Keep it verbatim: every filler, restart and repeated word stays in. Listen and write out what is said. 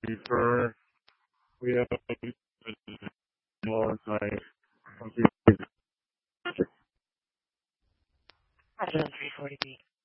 prefer we have more like President three forty B.